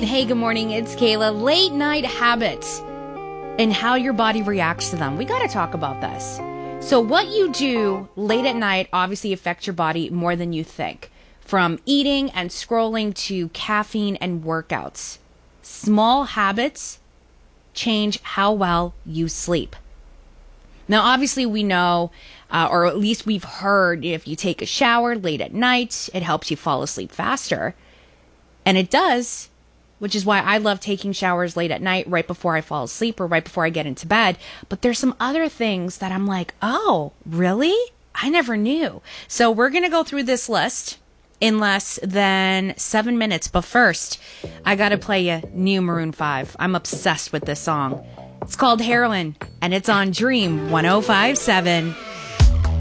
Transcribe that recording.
Hey, good morning. It's Kayla. Late night habits and how your body reacts to them. We got to talk about this. So what you do late at night obviously affects your body more than you think. From eating and scrolling to caffeine and workouts. Small habits change how well you sleep. Now, obviously, we know, or at least we've heard, if you take a shower late at night, it helps you fall asleep faster. And it does, which is why I love taking showers late at night, right before I fall asleep or right before I get into bed. But there's some other things that I'm like, oh, really? I never knew. So we're going to go through this list in less than 7 minutes. But first, I got to play you new Maroon 5. I'm obsessed with this song. It's called Heroin, and it's on Dream 105.7.